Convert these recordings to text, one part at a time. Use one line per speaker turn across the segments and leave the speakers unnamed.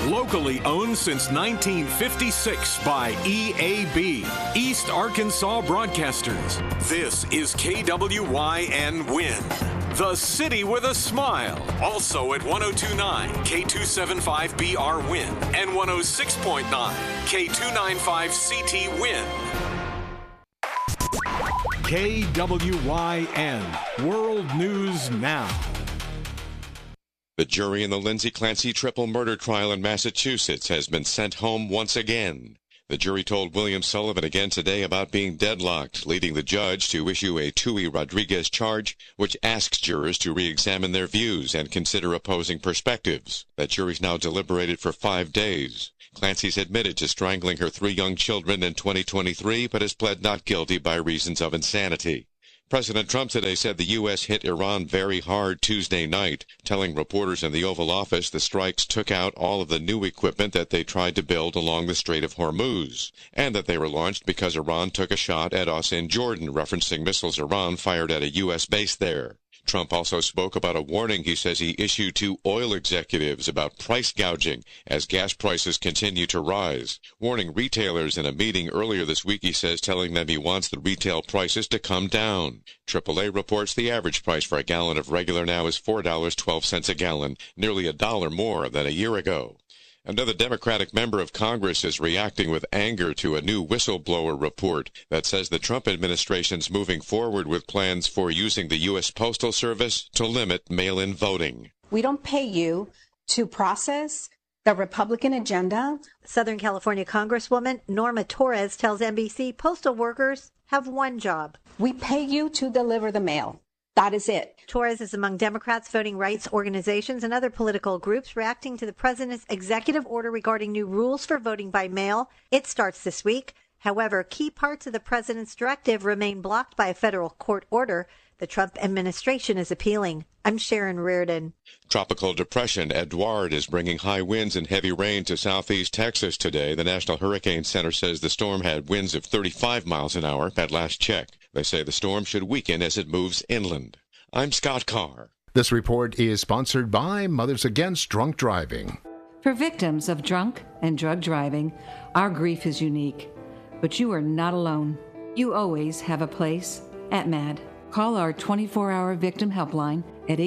Locally owned since 1956 by EAB, East Arkansas Broadcasters. This is KWYN Win, the city with a smile. Also at 102.9 K275BR Win and 106.9 K295CT Win. KWYN World News Now.
The jury in the Lindsay Clancy triple murder trial in Massachusetts has been sent home once again. The jury told William Sullivan again today about being deadlocked, leading the judge to issue a Tui Rodriguez charge, which asks jurors to re-examine their views and consider opposing perspectives. That jury's now deliberated for 5 days. Clancy's admitted to strangling her 3 young children in 2023, but has pled not guilty by reasons of insanity. President Trump today said the U.S. hit Iran very hard Tuesday night, telling reporters in the Oval Office the strikes took out all of the new equipment that they tried to build along the Strait of Hormuz, and that they were launched because Iran took a shot at us in Jordan, referencing missiles Iran fired at a U.S. base there. Trump also spoke about a warning he says he issued to oil executives about price gouging as gas prices continue to rise. Warning retailers in a meeting earlier this week, he says, telling them he wants the retail prices to come down. AAA reports the average price for a gallon of regular now is $4.12 a gallon, nearly $1 more than a year ago. Another Democratic member of Congress is reacting with anger to a new whistleblower report that says the Trump administration's moving forward with plans for using the U.S. Postal Service to limit mail-in voting.
We don't pay you to process the Republican agenda.
Southern California Congresswoman Norma Torres tells NBC postal workers have one job.
We pay you to deliver the mail. That is it.
Torres is among Democrats, voting rights organizations, and other political groups reacting to the president's executive order regarding new rules for voting by mail. It starts this week. However, key parts of the president's directive remain blocked by a federal court order. The Trump administration is appealing. I'm Sharon Reardon.
Tropical depression Edouard is bringing high winds and heavy rain to southeast Texas today. The National Hurricane Center says the storm had winds of 35 miles an hour at last check. They say the storm should weaken as it moves inland. I'm Scott Carr.
This report is sponsored by Mothers Against Drunk Driving.
For victims of drunk and drug driving, our grief is unique. But you are not alone. You always have a place at MAD. Call our 24-hour victim helpline at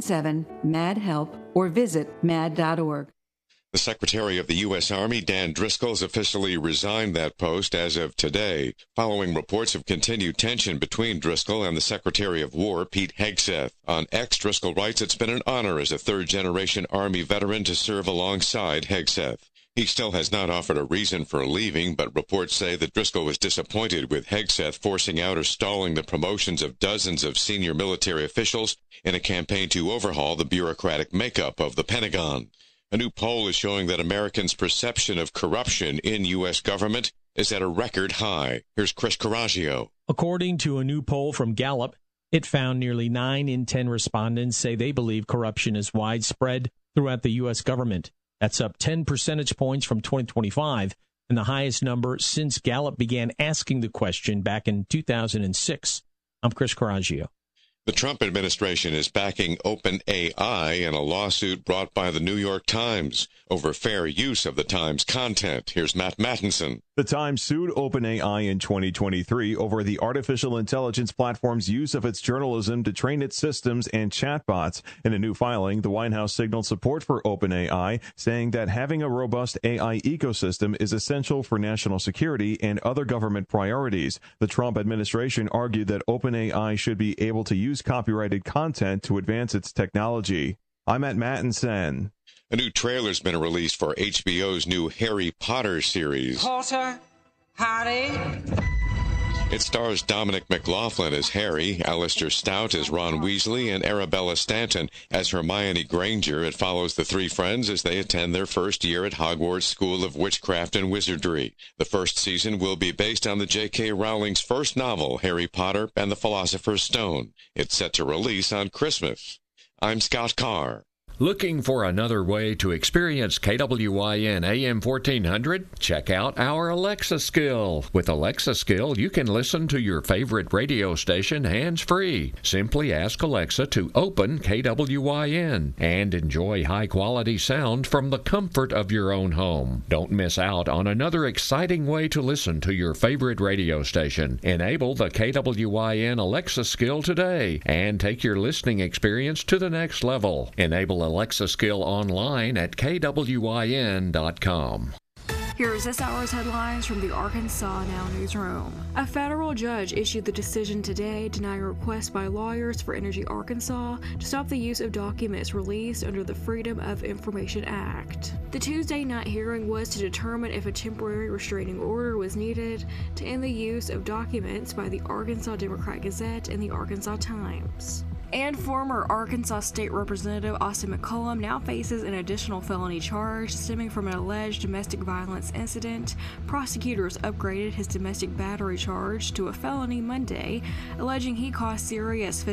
877-MAD-HELP or visit mad.org.
The Secretary of the U.S. Army, Dan Driscoll, has officially resigned that post as of today, following reports of continued tension between Driscoll and the Secretary of War, Pete Hegseth. On X, Driscoll writes, "It's been an honor as a third-generation Army veteran to serve alongside Hegseth." He still has not offered a reason for leaving, but reports say that Driscoll was disappointed with Hegseth forcing out or stalling the promotions of dozens of senior military officials in a campaign to overhaul the bureaucratic makeup of the Pentagon. A new poll is showing that Americans' perception of corruption in U.S. government is at a record high. Here's Chris Coraggio.
According to a new poll from Gallup, it found nearly 9 in 10 respondents say they believe corruption is widespread throughout the U.S. government. That's up 10 percentage points from 2025 and the highest number since Gallup began asking the question back in 2006. I'm Chris Coraggio.
The Trump administration is backing OpenAI in a lawsuit brought by the New York Times over fair use of the Times content. Here's Matt Mattinson.
The Times sued OpenAI in 2023 over the artificial intelligence platform's use of its journalism to train its systems and chatbots. In a new filing, the White House signaled support for OpenAI, saying that having a robust AI ecosystem is essential for national security and other government priorities. The Trump administration argued that OpenAI should be able to use copyrighted content to advance its technology. I'm at Mattinson.
A new trailer's been released for HBO's new Harry Potter series.
Potter, Harry.
It stars Dominic McLaughlin as Harry, Alistair Stout as Ron Weasley, and Arabella Stanton as Hermione Granger. It follows the 3 friends as they attend their first year at Hogwarts School of Witchcraft and Wizardry. The first season will be based on the J.K. Rowling's first novel, Harry Potter and the Philosopher's Stone. It's set to release on Christmas. I'm Scott Carr.
Looking for another way to experience KWYN AM 1400? Check out our Alexa skill. With Alexa skill, you can listen to your favorite radio station hands-free. Simply ask Alexa to open KWYN and enjoy high-quality sound from the comfort of your own home. Don't miss out on another exciting way to listen to your favorite radio station. Enable the KWYN Alexa skill today and take your listening experience to the next level. Enable Alexa skill online at kwyn.com.
Here's this hour's headlines from the Arkansas Now newsroom. A federal judge issued the decision today denying requests by lawyers for Energy Arkansas to stop the use of documents released under the Freedom of Information Act. The Tuesday night hearing was to determine if a temporary restraining order was needed to end the use of documents by the Arkansas Democrat-Gazette and the Arkansas Times. And former Arkansas State Representative Austin McCollum now faces an additional felony charge stemming from an alleged domestic violence incident. Prosecutors upgraded his domestic battery charge to a felony Monday, alleging he caused serious